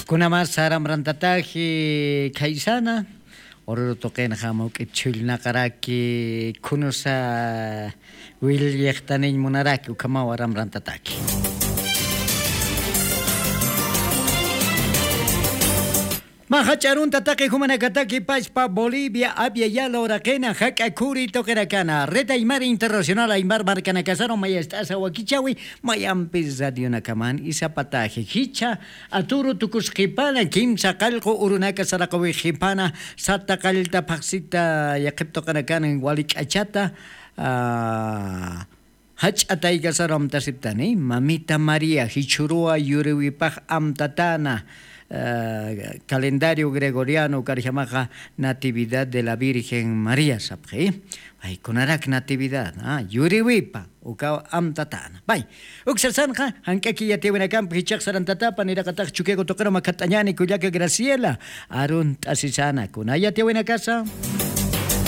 Kunamas saramrantataji kaisana ororo toqena hamok chulnaqaraki kunusa willaqtanin munaraki ukamawa ramrantataki. Mahacharun tataki humanakataki Paspa Bolivia abia yala orakena hakakuri tokerakana Reta Aymara Internacional Aymar Marcanacasaro Mayastasa Wakichawi Mayampis Radio Nakaman Isapataje Hicha Aturu Tukuskipana Kimsa Kalko Urunaka Sarakawi Hipana Satakalta Paxita Yakepto Kanakan Walik Achata Hach Ataiga Saram Tasiptani Mamita María Hichurua Yuriwipaj Amtatana calendario gregoriano Carjamaja Natividad de la Virgen María Sapje. Ay, konarak natividad, yuriwipa, uka amtatana. Bay, uksasanja, hankaki ya te camp, hichak sarantata, nirakatak chukego tokero makatanyani, kuyaka Graciela, arun asisana, kunaya te casa.